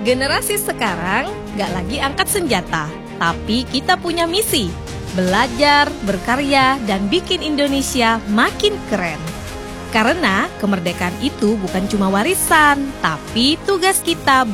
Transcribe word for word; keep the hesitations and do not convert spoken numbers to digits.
Generasi sekarang gak lagi angkat senjata, tapi kita punya misi. Belajar, berkarya, dan bikin Indonesia makin keren. Karena kemerdekaan itu bukan cuma warisan, tapi tugas kita